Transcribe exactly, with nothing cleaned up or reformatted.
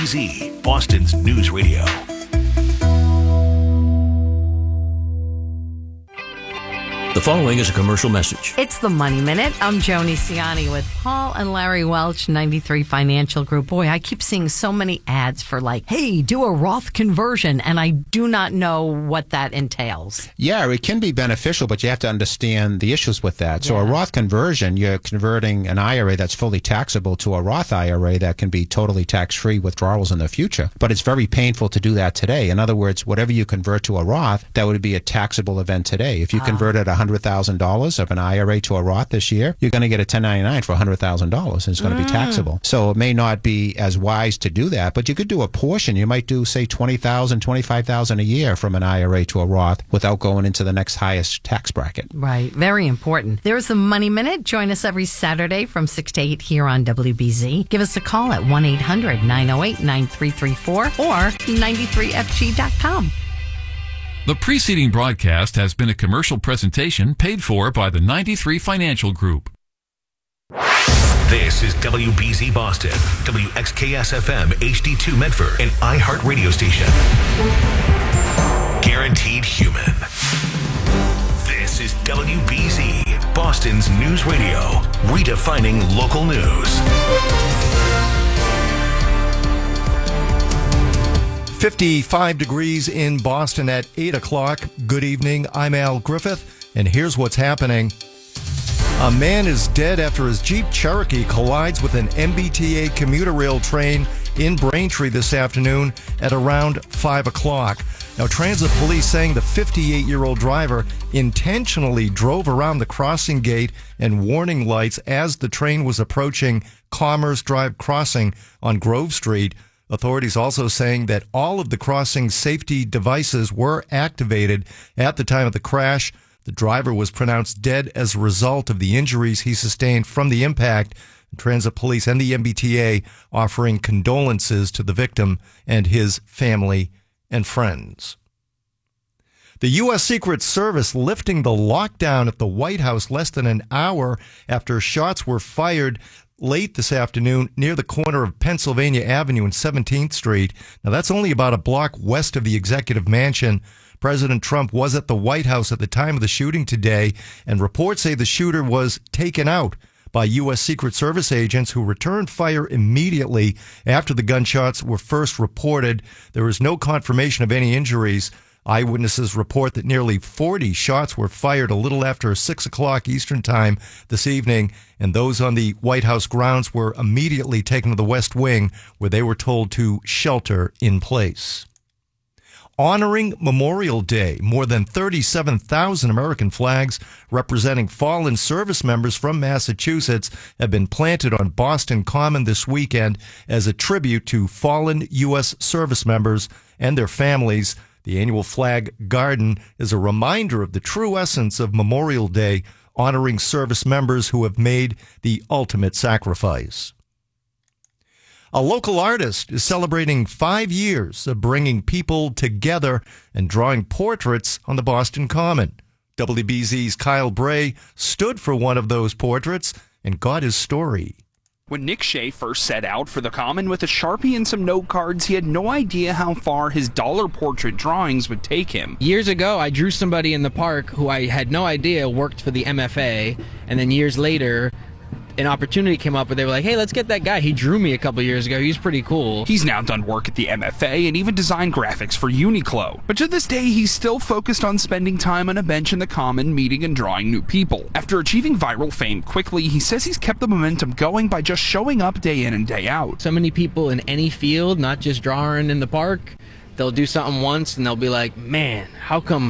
Z, Boston's News Radio. The following is a commercial message. It's the Money Minute. I'm Joni Ciani with Paul and Larry Welch, ninety-three Financial Group. Boy, I keep seeing so many ads for like, hey, do a Roth conversion, and I do not know what that entails. Yeah, it can be beneficial, but you have to understand the issues with that. So Yeah. a Roth conversion, you're converting an I R A that's fully taxable to a Roth I R A that can be totally tax-free withdrawals in the future. But it's very painful to do that today. In other words, whatever you convert to a Roth, that would be a taxable event today. If you Ah. converted one hundred thousand dollars of an I R A to a Roth this year, you're going to get a ten ninety-nine for one hundred thousand dollars, and it's going to be taxable. So it may not be as wise to do that, but you could do a portion. You might do, say, twenty thousand dollars, twenty-five thousand dollars a year from an I R A to a Roth without going into the next highest tax bracket. Right. Very important. There's the Money Minute. Join us every Saturday from six to eight here on W B Z. Give us a call at one eight hundred nine oh eight nine three three four or ninety-three F G dot com. The preceding broadcast has been a commercial presentation paid for by the ninety-three Financial Group. This is W B Z Boston, W X K S F M H D two Medford, an iHeart radio station. Guaranteed human. This is W B Z, Boston's news radio, redefining local news. fifty-five degrees in Boston at eight o'clock. Good evening. I'm Al Griffith, and here's what's happening. A man is dead after his Jeep Cherokee collides with an M B T A commuter rail train in Braintree this afternoon at around five o'clock. Now, transit police saying the fifty-eight-year-old driver intentionally drove around the crossing gate and warning lights as the train was approaching Commerce Drive crossing on Grove Street. Authorities also saying that all of the crossing safety devices were activated at the time of the crash. The driver was pronounced dead as a result of the injuries he sustained from the impact. Transit police and the M B T A offering condolences to the victim and his family and friends. The U S. Secret Service lifting the lockdown at the White House less than an hour after shots were fired late this afternoon near the corner of Pennsylvania Avenue and seventeenth Street. Now, that's only about a block west of the Executive Mansion. President Trump was at the White House at the time of the shooting today, and reports say the shooter was taken out by U S. Secret Service agents who returned fire immediately after the gunshots were first reported. There is no confirmation of any injuries. Eyewitnesses report that nearly forty shots were fired a little after six o'clock Eastern Time this evening, and those on the White House grounds were immediately taken to the West Wing, where they were told to shelter in place. Honoring Memorial Day, more than thirty-seven thousand American flags representing fallen service members from Massachusetts have been planted on Boston Common this weekend as a tribute to fallen U S service members and their families. The annual flag garden is a reminder of the true essence of Memorial Day, honoring service members who have made the ultimate sacrifice. A local artist is celebrating five years of bringing people together and drawing portraits on the Boston Common. W B Z's Kyle Bray stood for one of those portraits and got his story. When Nick Shea first set out for the Common with a Sharpie and some note cards, he had no idea how far his dollar portrait drawings would take him. Years ago, I drew somebody in the park who I had no idea worked for the M F A, and then years later, an opportunity came up where they were like, hey, let's get that guy. He drew me a couple years ago. He's pretty cool. He's now done work at the M F A and even designed graphics for Uniqlo. But to this day, he's still focused on spending time on a bench in the Common, meeting and drawing new people. After achieving viral fame quickly, he says he's kept the momentum going by just showing up day in and day out. So many people in any field, not just drawing in the park, they'll do something once and they'll be like, man, how come